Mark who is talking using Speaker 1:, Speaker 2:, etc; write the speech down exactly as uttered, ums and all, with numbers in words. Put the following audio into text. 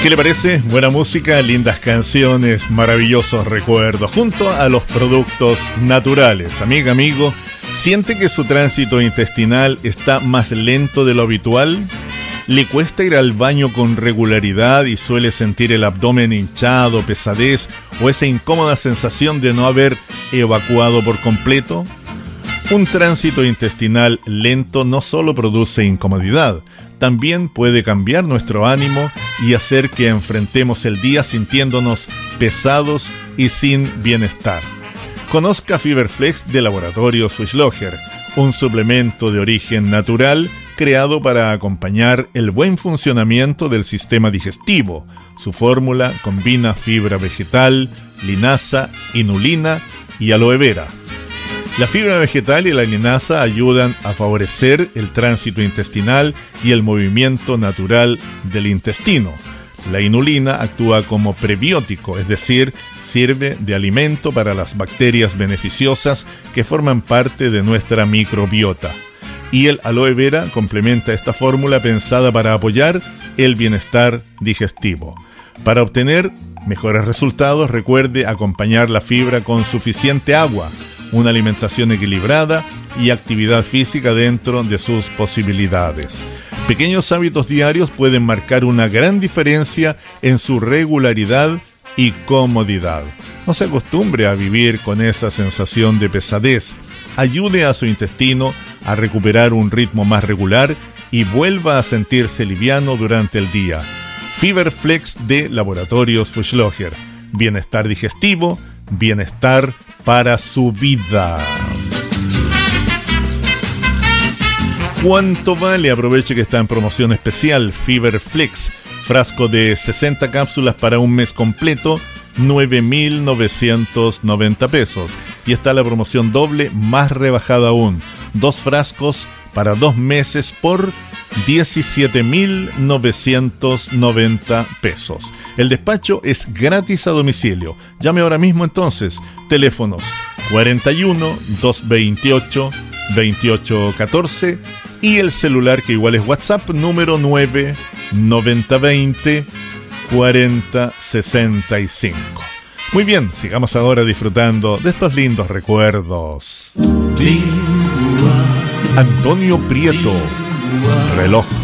Speaker 1: ¿Qué le parece? Buena música, lindas canciones, maravillosos recuerdos, junto a los productos naturales. Amiga, amigo, ¿siente que su tránsito intestinal está más lento de lo habitual? ¿Le cuesta ir al baño con regularidad y suele sentir el abdomen hinchado, pesadez o esa incómoda sensación de no haber evacuado por completo? Un tránsito intestinal lento no solo produce incomodidad, también puede cambiar nuestro ánimo y hacer que enfrentemos el día sintiéndonos pesados y sin bienestar. Conozca Fiberflex de Laboratorios Fischlocher, un suplemento de origen natural creado para acompañar el buen funcionamiento del sistema digestivo. Su fórmula combina fibra vegetal, linaza, inulina y aloe vera. La fibra vegetal y la linaza ayudan a favorecer el tránsito intestinal y el movimiento natural del intestino. La inulina actúa como prebiótico, es decir, sirve de alimento para las bacterias beneficiosas que forman parte de nuestra microbiota. Y el aloe vera complementa esta fórmula pensada para apoyar el bienestar digestivo. Para obtener mejores resultados, recuerde acompañar la fibra con suficiente agua, una alimentación equilibrada y actividad física dentro de sus posibilidades. Pequeños hábitos diarios pueden marcar una gran diferencia en su regularidad y comodidad. No se acostumbre a vivir con esa sensación de pesadez. Ayude a su intestino a recuperar un ritmo más regular y vuelva a sentirse liviano durante el día. Fiberflex de Laboratorios Fischlocher. Bienestar digestivo, bienestar para su vida. ¿Cuánto vale? Aproveche que está en promoción especial. Fiberflex, frasco de sesenta cápsulas para un mes completo, nueve mil novecientos noventa pesos. Y está la promoción doble más rebajada aún. Dos frascos para dos meses por diecisiete mil novecientos noventa pesos. El despacho es gratis a domicilio. Llame ahora mismo entonces. Teléfonos cuarenta y uno, doscientos veintiocho, veintiocho catorce y el celular que igual es WhatsApp, número nueve noventa veinte cuarenta sesenta y cinco. Muy bien, sigamos ahora disfrutando de estos lindos recuerdos. Antonio Prieto, Reloj.